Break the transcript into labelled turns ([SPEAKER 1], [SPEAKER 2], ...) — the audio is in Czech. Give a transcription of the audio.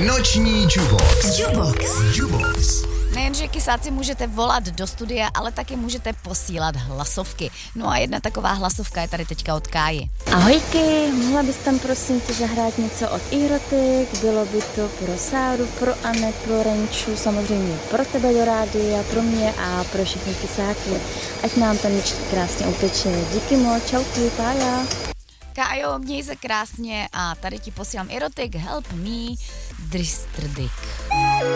[SPEAKER 1] Noční Jubox. Jubox.
[SPEAKER 2] Nejenže kysáci můžete volat do studia, ale taky můžete posílat hlasovky. No a jedna taková hlasovka je tady teďka od Káji.
[SPEAKER 3] Ahojky, mohla bys tam prosím tě zahrát něco od Erotik? Bylo by to pro Sáru, pro Anet, pro Renču, samozřejmě pro tebe do rádia, pro mě a pro všechny kysáky. Ať nám ten noční krásně uteče. Díky moc, čauky, pája.
[SPEAKER 2] Kájo, měj se krásně a tady ti posílám Erotik, Help Me, Dristrdik.